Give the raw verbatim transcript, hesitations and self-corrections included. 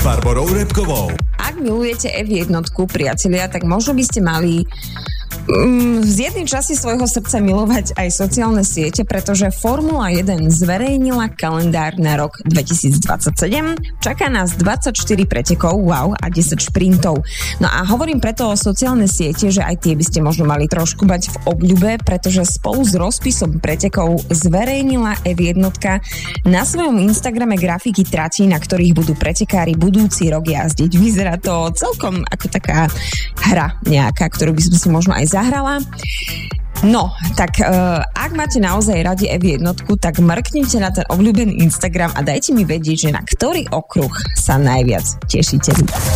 Barborou Repkovou. Ak milujete ef jeden, priatelia, tak možno by ste mali mm, z jednej časti svojho srdca milovať aj sociálne siete, pretože Formula jeden zverejnila kalendár na rok dvetisícdvadsaťsedem. Čaká nás dvadsaťštyri pretekov, wow, a desať šprintov. No a hovorím preto o sociálne siete, že aj tie by ste možno mali trošku mať v obľúbe, pretože spolu s rozpisom pretekov zverejnila ef jeden na svojom Instagrame grafiky tratí, na ktorých budú pretekári budúci rok jazdiť. Vyzerá to celkom ako taká hra nejaká, ktorú by som si možno aj zahrala. No, tak uh, ak máte naozaj radi ef jeden, tak mrknite na ten obľúbený Instagram a dajte mi vedieť, že na ktorý okruh sa najviac tešíte.